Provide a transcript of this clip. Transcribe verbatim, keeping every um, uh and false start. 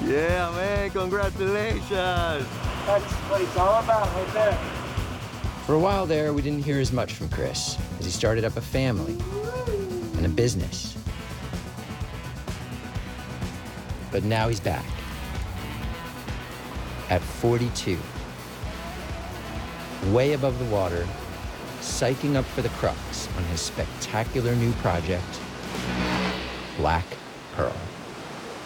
Yeah, man, congratulations. That's what it's all about right there. For a while there, we didn't hear as much from Chris as he started up a family and a business. But now he's back at forty-two, way above the water, psyching up for the crux on his spectacular new project, Black Pearl.